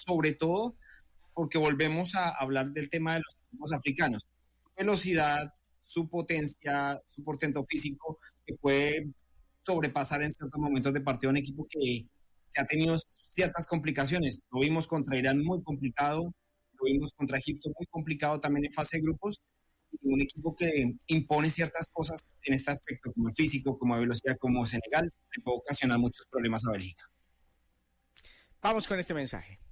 sobre todo porque volvemos a hablar del tema de los equipos africanos. Velocidad, su potencia, su portento físico, que puede sobrepasar en ciertos momentos de partido a un equipo que ha tenido ciertas complicaciones. Lo vimos contra Irán muy complicado, lo vimos contra Egipto muy complicado también en fase de grupos, y un equipo que impone ciertas cosas en este aspecto, como el físico, como velocidad, como Senegal, le puede ocasionar muchos problemas a Bélgica. Vamos con este mensaje.